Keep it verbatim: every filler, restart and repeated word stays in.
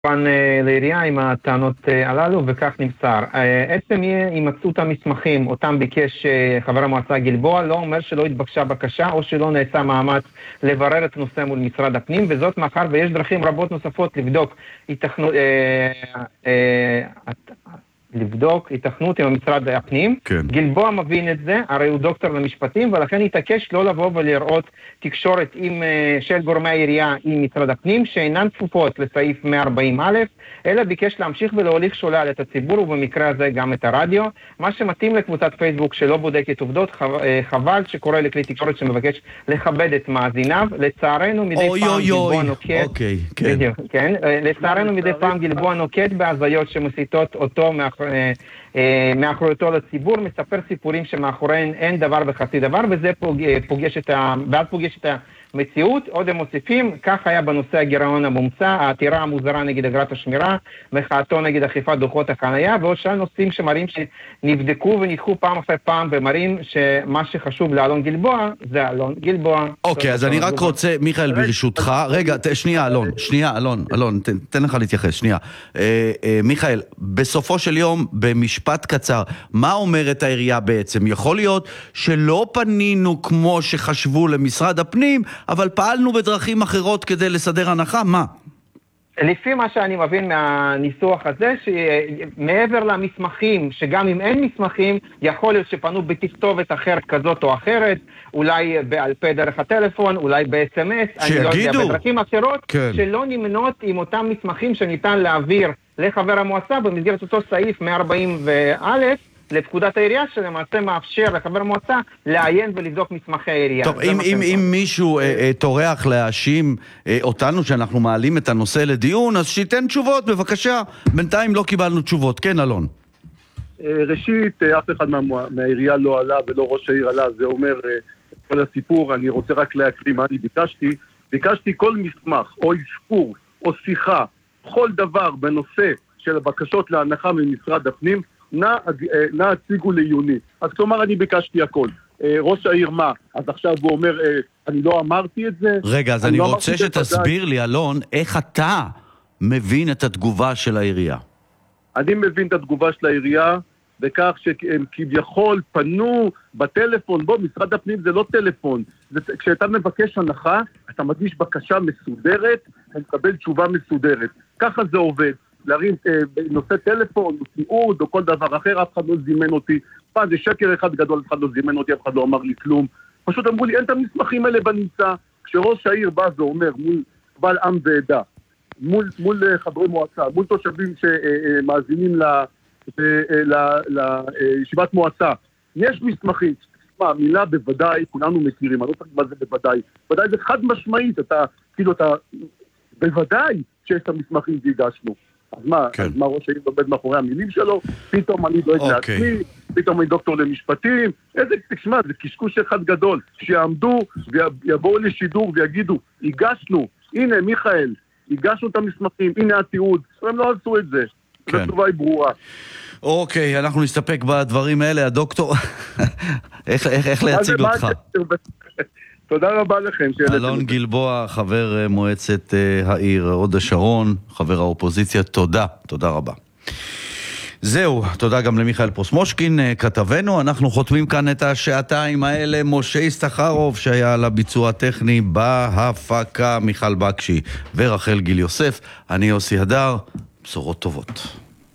לעירייה עם הטענות הללו, וכך נמסר. עצם הימצאות המסמכים, אותם ביקש חבר המועצה גלבוע, לא אומר שלא התבקשה בקשה או שלא נעשה מאמץ לברר את נושא מול משרד הפנים, וזאת מאחר ויש דרכים רבות נוספות לבדוק התכנות, לבדוק התכנות עם משרד הפנים. כן. גלבוע מבין את זה, הרי הוא דוקטור למשפטים, ולכן התעקש לא לבוא ולראות תקשורת עם, של גורמי העירייה עם משרד הפנים, שאינן כפופות לסעיף מאה וארבעים א', אלא ביקש להמשיך ולהוליך שולל את הציבור, ובמקרה הזה גם את הרדיו. מה שמתאים לקבוצת פייסבוק שלא בודקת עובדות, חבל שקורא לכלי תקשורת שמבקש לכבד את מאזיניו. לצערנו מדי אוי, פעם אוי, גלבוע אוי. נוקט, אוקיי, כן. בדיוק, כן. לצערנו מדי פעם גלבוע נוקט בהזיות שמסיתות אותו מאחורי מאחוריותו לציבור, מספר סיפורים שמאחוריהן אין דבר וחצי דבר, וזה פוגש את ה... ואז פוגש את המציאות. עוד הם מוסיפים, כך היה בנושא הגירעון המומצא, העתירה המוזרה נגד אגרת השמירה, מחאתו נגד אכיפת דוחות החניה, ועוד שאר נושאים שמראים שנבדקו ונדחו פעם אחרי פעם, ומראים שמה שחשוב לאלון גלבוע, זה אלון גלבוע. אוקיי, אז אני רק רוצה, מיכאל, ברשותך, רגע, שנייה, אלון, שנייה, אלון, אלון, תן לך להתייחס, שנייה. מיכאל, בסופו של יום, במשפט קצר, מה אומרת העירייה בעצם? יכול להיות שלא פנינו כמו שחשבו למשרד הפנים, אבל פעלנו בדרכים אחרות כדי לסדר הנחה? מה? לפי מה שאני מבין מהניסוח הזה, שמעבר למסמכים, שגם אם אין מסמכים, יכול להיות שפנו בתכתובת אחרת כזאת או אחרת, אולי בעל פה דרך הטלפון, אולי ב-אס אם אס, אני לא יודע, בדרכים אחרות, כן. שלא נמנות עם אותם מסמכים שניתן להעביר לחבר המועצה במסגרת אותו סעיף מאה וארבעים א', לפקודת העירייה, שלמעשה מאפשר לחבר המועצה לעיין ולבדוק מסמכי העירייה. טוב, אם, אם, אם מישהו אה, אה, תורח להאשים אה, אותנו שאנחנו מעלים את הנושא לדיון, אז שייתן תשובות, בבקשה. בינתיים לא קיבלנו תשובות. כן, אלון. ראשית, אף אחד מה, מהעירייה לא עלה ולא ראש העיר עלה, זה אומר כל הסיפור. אני רוצה רק להקריא מה אני ביקשתי. ביקשתי כל מסמך או אזכור או שיחה, כל דבר בנושא של הבקשות להנחה ממשרד הפנים, נא, נא הציגו לעיוני. אז כלומר אני ביקשתי הכל. ראש העיר מה? אז עכשיו הוא אומר, אני לא אמרתי את זה. רגע, אז אני, אני לא רוצה שתסביר לי, אלון, איך אתה מבין את התגובה של העירייה? אני מבין את התגובה של העירייה בכך שהם כביכול פנו בטלפון. בוא, משרד הפנים זה לא טלפון. זה, כשאתה מבקש הנחה, אתה מגיש בקשה מסודרת, ומקבל תשובה מסודרת. ככה זה עובד. להרים אה, נושא טלפון, תיעוד או כל דבר אחר, אף אחד לא זימן אותי. פעם זה שקר אחד גדול, אף אחד לא זימן אותי, אף אחד לא אמר לי כלום. פשוט אמרו לי, אין את המסמכים האלה בנמצא. כשראש העיר בא ואומר מול קבל עם ועדה, מול, מול חברי מועצה, מול תושבים שמאזינים לישיבת מועצה, יש מסמכים. מה, מילה בוודאי, כולנו מכירים, אני לא צריך מה זה בוודאי. בוודאי זה חד משמעית, אתה, כאילו אתה, בוודאי שיש את המסמכים שהגשנו. אז מה, כן. אז מה ראש העיר עובד מאחורי המילים שלו? פתאום אני דואג okay. לעצמי, פתאום אני דוקטור למשפטים. איזה, תשמע, זה קשקוש אחד גדול. שיעמדו ויבואו לשידור ויגידו, הגשנו, הנה מיכאל, הגשנו את המסמכים, הנה התיעוד. הם לא עשו את זה. כן. התשובה היא ברורה. אוקיי, אנחנו נסתפק בדברים האלה. הדוקטור, איך, איך, איך להציג אותך? תודה רבה לכם. אלון גלבוע, חבר מועצת העיר הוד השרון, חבר האופוזיציה, תודה, תודה רבה. זהו, תודה גם למיכאל פרוסמושקין, כתבנו. אנחנו חותמים כאן את השעתיים האלה. משה ישתחרוף שהיה על הביצוע הטכני, בהפקה מיכל בקשי ורחל גיל יוסף. אני יוסי הדר, בשורות טובות.